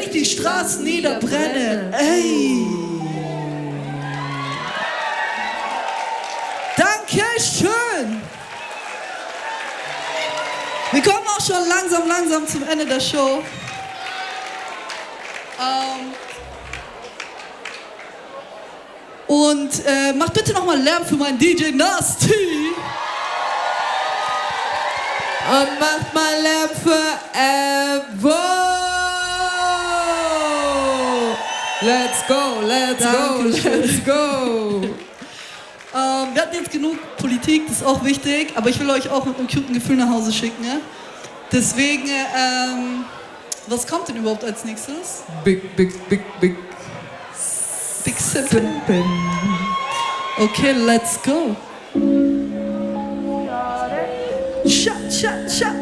ich die Straßen niederbrenne. Ey! Dankeschön! Wir kommen auch schon langsam zum Ende der Show. Und macht bitte nochmal Lärm für meinen DJ Nasty. Und macht mal Lärm für Evo. Let's go, let's go. Wir hatten jetzt genug Politik, das ist auch wichtig, aber ich will euch auch mit einem cuten Gefühl nach Hause schicken. Ja? Deswegen, was kommt denn überhaupt als nächstes? Big Sippin'. Okay, let's go. Shot.